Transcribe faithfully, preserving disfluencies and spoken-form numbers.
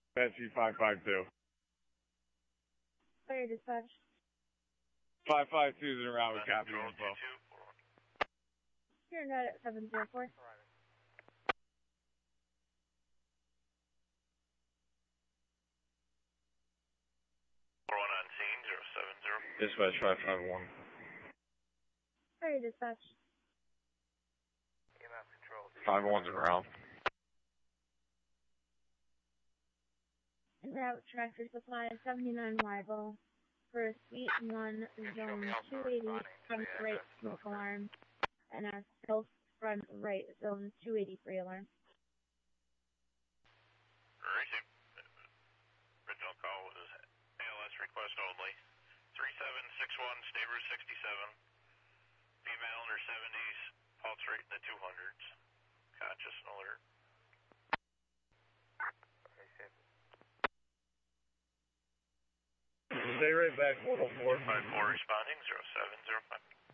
Banshee five five two. Fire dispatch. five five two is in around with copy info. You're not at seven zero four. One on scene, zero seven zero. Dispatch five five one. Fire dispatch. E M F control. five one's around. En route tractor supply seventy-nine Wyville for Suite one, Zone two eighty, front right smoke alarm, and a stealth front right, Zone two eighty-three alarm. Received. Original call was A L S request only. three seven six one, State Route sixty-seven. Female in her seventies, pulse rate in the two hundreds. Conscious and alert. Stay right back, four oh four. five four responding, zero seven zero five.